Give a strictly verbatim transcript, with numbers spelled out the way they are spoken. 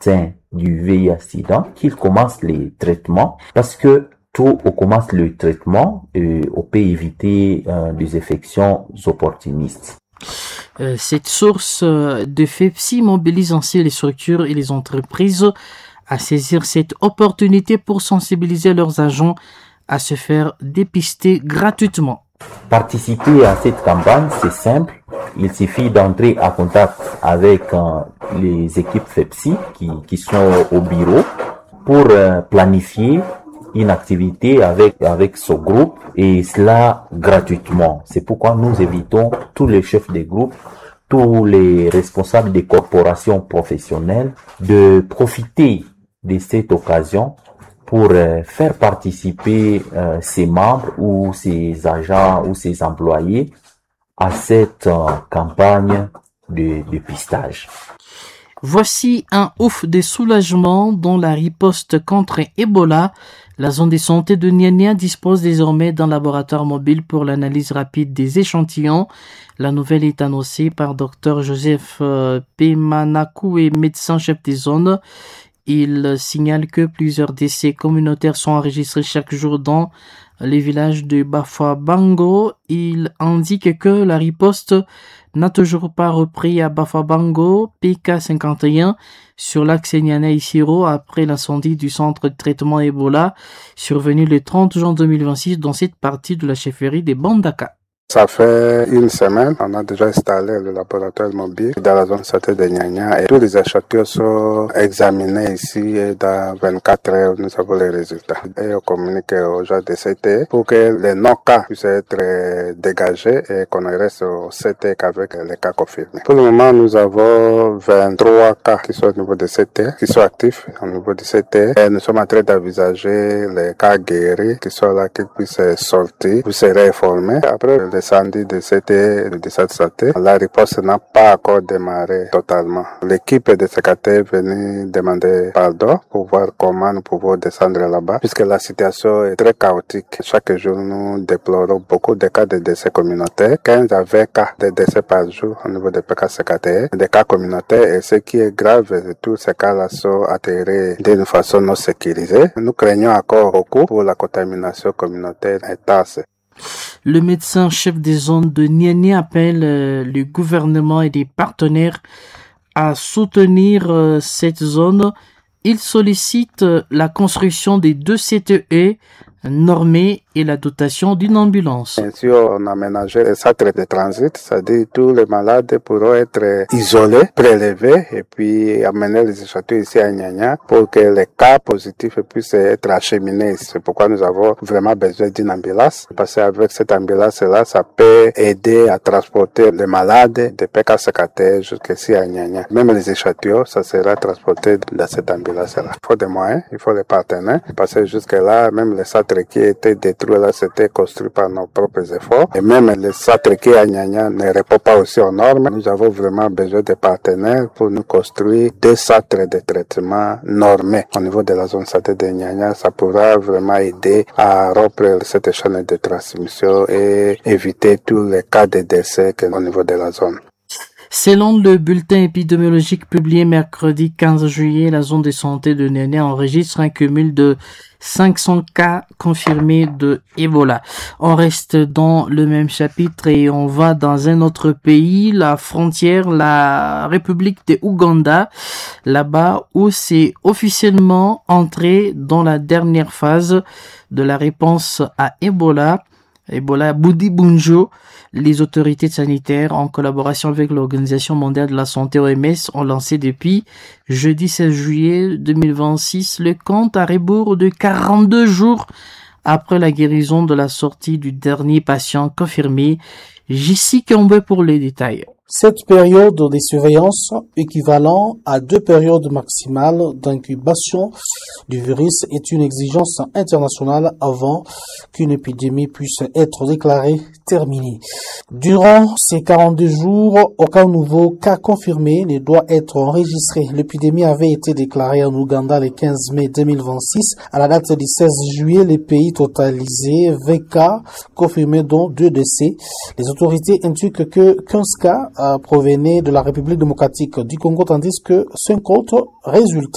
atteints du V I H-Sida qu'ils commencent les traitements, parce que tout on commence le traitement, euh, on peut éviter euh, des infections opportunistes. Euh, cette source de FEPSI mobilise ainsi les structures et les entreprises à saisir cette opportunité pour sensibiliser leurs agents à se faire dépister gratuitement. Participer à cette campagne, c'est simple. Il suffit d'entrer en contact avec euh, les équipes FEPSI qui, qui sont au bureau pour euh, planifier une activité avec, avec ce groupe, et cela gratuitement. C'est pourquoi nous invitons tous les chefs des groupes, tous les responsables des corporations professionnelles de profiter de cette occasion pour euh, faire participer euh, ses membres ou ses agents ou ses employés à cette euh, campagne de dépistage. Voici un ouf de soulagement dans la riposte contre Ebola. La zone de santé de Niania dispose désormais d'un laboratoire mobile pour l'analyse rapide des échantillons. La nouvelle est annoncée par Dr Joseph euh, Pemanakoué, médecin-chef des zones. Il signale que plusieurs décès communautaires sont enregistrés chaque jour dans les villages de Bafabango. Il indique que la riposte n'a toujours pas repris à Bafabango, P K cinquante et un, sur l'axe Niana-Isiro après l'incendie du centre de traitement Ebola survenu le trente juin deux mille vingt-six dans cette partie de la chefferie des Bandaka. Ça fait une semaine, on a déjà installé le laboratoire mobile dans la zone santé de Niania et tous les échantillons sont examinés ici et dans vingt-quatre heures, nous avons les résultats. Et on communique aux gens de C T pour que les non-cas puissent être dégagés et qu'on reste au C T qu'avec les cas confirmés. Pour le moment, nous avons vingt-trois cas qui sont au niveau de C T, qui sont actifs au niveau du C T et nous sommes en train d'envisager les cas guéris qui sont là, qui puissent sortir, puissent se réinformer. Après, les L'incendie de C T de cette santé, la riposte n'a pas encore démarré totalement. L'équipe de C K T est venue demander pardon pour voir comment nous pouvons descendre là-bas, puisque la situation est très chaotique. Chaque jour, nous déplorons beaucoup de cas de décès communautaires, quinze à vingt cas de décès par jour au niveau des P K C K T, des cas communautaires, et ce qui est grave, tous ces cas-là sont atterrés d'une façon non sécurisée. Nous craignons encore beaucoup pour la contamination communautaire intense. Le médecin-chef des zones de Niani appelle euh, le gouvernement et des partenaires à soutenir euh, cette zone. Il sollicite euh, la construction des deux C T E normés et la dotation d'une ambulance. Bien sûr, on a aménagé les centres de transit, c'est-à-dire tous les malades pourront être isolés, prélevés et puis amener les échantillons ici à Niania pour que les cas positifs puissent être acheminés. C'est pourquoi nous avons vraiment besoin d'une ambulance, parce qu'avec cette ambulance-là, ça peut aider à transporter les malades de P K C K T jusqu'ici à Niania. Même les échantillons, ça sera transporté dans cette ambulance-là. Il faut des moyens, il faut des partenaires, parce que jusque-là, même les centres qui étaient détruits là, c'était construit par nos propres efforts. Et même les centres qui à Niania ne répondent pas aussi aux normes. Nous avons vraiment besoin de partenaires pour nous construire deux centres de traitement normés au niveau de la zone santé de Niania. Ça pourra vraiment aider à rompre cette chaîne de transmission et éviter tous les cas de décès au niveau de la zone. Selon le bulletin épidémiologique publié mercredi quinze juillet, la zone de santé de Niania enregistre un cumul de cinq cents cas confirmés de Ebola. On reste dans le même chapitre et on va dans un autre pays, la frontière, la République de Ouganda, là-bas où c'est officiellement entré dans la dernière phase de la réponse à Ebola. Ebola Budi Bunjo. Les autorités sanitaires, en collaboration avec l'Organisation mondiale de la santé O M S, ont lancé depuis jeudi seize juillet deux mille vingt-six le compte à rebours de quarante-deux jours après la guérison de la sortie du dernier patient confirmé. J C Kiombe pour les détails. Cette période de surveillance, équivalent à deux périodes maximales d'incubation du virus, est une exigence internationale avant qu'une épidémie puisse être déclarée terminée. Durant ces quarante-deux jours, aucun nouveau cas confirmé ne doit être enregistré. L'épidémie avait été déclarée en Ouganda le quinze mai deux mille vingt-six. À la date du seize juillet, le pays totalisait vingt cas confirmés, dont deux décès. Les autorités indiquent que quinze cas provenaient de la République démocratique du Congo, tandis que cinquante résultats